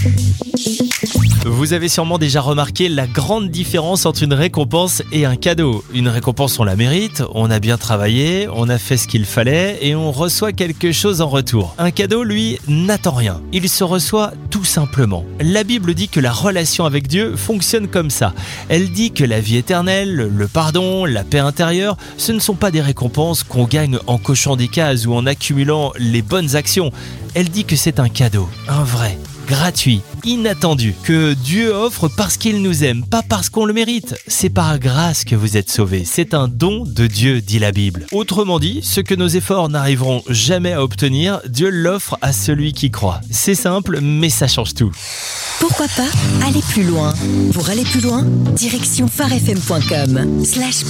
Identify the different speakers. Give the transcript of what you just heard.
Speaker 1: Vous avez sûrement déjà remarqué la grande différence entre une récompense et un cadeau. Une récompense, on la mérite, on a bien travaillé, on a fait ce qu'il fallait et on reçoit quelque chose en retour. Un cadeau, lui, n'attend rien. Il se reçoit tout simplement. La Bible dit que la relation avec Dieu fonctionne comme ça. Elle dit que la vie éternelle, le pardon, la paix intérieure, ce ne sont pas des récompenses qu'on gagne en cochant des cases ou en accumulant les bonnes actions. Elle dit que c'est un cadeau, un vrai, gratuit, inattendu, que Dieu offre parce qu'il nous aime, pas parce qu'on le mérite. C'est par grâce que vous êtes sauvés. C'est un don de Dieu, dit la Bible. Autrement dit, ce que nos efforts n'arriveront jamais à obtenir, Dieu l'offre à celui qui croit. C'est simple, mais ça change tout.
Speaker 2: Pourquoi pas aller plus loin? Pour aller plus loin, direction pharefm.com/podcast.